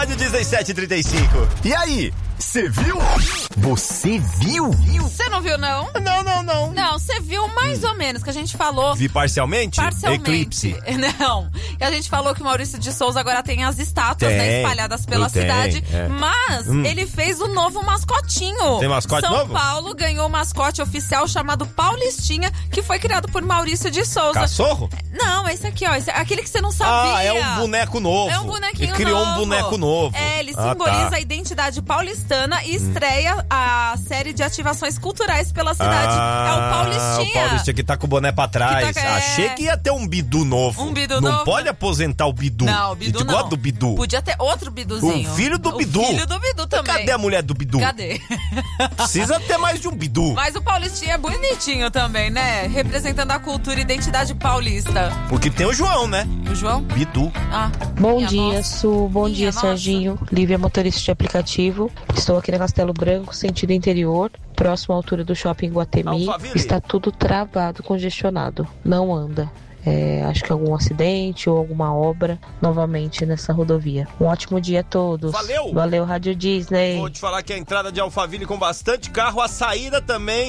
Rádio 1735. E aí? Você viu? Você viu? Você não viu, não? Não. Não, você viu mais ou menos, que a gente falou... Vi parcialmente? Eclipse. Não, que a gente falou que o Maurício de Souza agora tem as estátuas, né, espalhadas pela cidade. Mas ele fez o novo mascotinho. Tem mascote São novo? São Paulo ganhou um mascote oficial chamado Paulistinha, que foi criado por Maurício de Souza. Cachorro? Não, esse aqui, ó. Aquele que você não sabia. É um boneco novo. É um bonequinho novo. Ele criou novo. um boneco novo. Ele simboliza a identidade paulistana e estreia a série de ativações culturais pela cidade. É o Paulistinha. O Paulistinha que tá com o boné pra trás. Achei que ia ter um Bidu novo. Um Bidu não novo? pode aposentar o Bidu. Não, o Bidu não. não. Do Bidu. Podia ter outro Biduzinho. O filho do Bidu. O filho do Bidu também. Cadê a mulher do Bidu? Cadê? Precisa ter mais de um Bidu. Mas o Paulistinha é bonitinho também, né? Representando a cultura e identidade paulista. Porque tem o João, né? O João? Bidu. Bom dia, Su. Bom dia, Serginho. Lívia, motorista de aplicativo. Estou aqui na Castelo Branco, sentido interior, próximo à altura do shopping Guatemi. Está tudo travado, congestionado. Não anda. Acho que algum acidente ou alguma obra novamente nessa rodovia. Um ótimo dia a todos. Valeu! Valeu, Rádio Disney. Vou te falar que a entrada de Alphaville com bastante carro, a saída também